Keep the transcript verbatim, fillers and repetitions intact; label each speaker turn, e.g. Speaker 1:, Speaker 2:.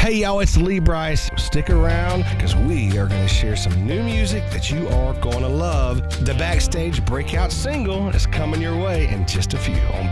Speaker 1: Hey y'all, it's Lee Brice. Stick around because we are going to share some new music that you are going to love. The Backstage breakout single is coming your way in just a few on